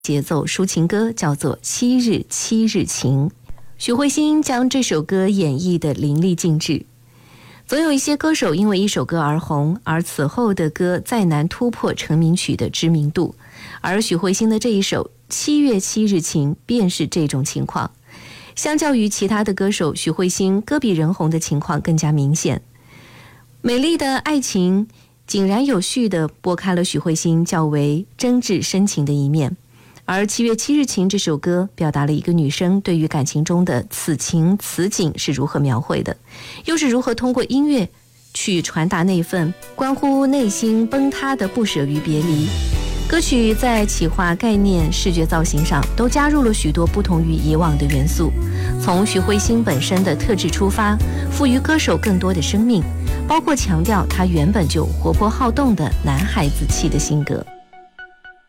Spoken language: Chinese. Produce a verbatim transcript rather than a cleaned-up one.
节奏抒情歌，叫做《七日七日晴》。许慧欣将这首歌演绎得淋漓尽致。总有一些歌手因为一首歌而红，而此后的歌再难突破成名曲的知名度，而许慧欣的这一首《七月七日晴》便是这种情况。相较于其他的歌手，许慧欣歌比人红的情况更加明显。美丽的爱情井然有序地拨开了许慧欣较为真挚深情的一面，而《七月七日晴》这首歌表达了一个女生对于感情中的此情此景是如何描绘的，又是如何通过音乐去传达那份关乎内心崩塌的不舍与别离。歌曲在企划、概念、视觉造型上都加入了许多不同于以往的元素，从许慧欣本身的特质出发，赋予歌手更多的生命，包括强调她原本就活泼好动的男孩子气的性格。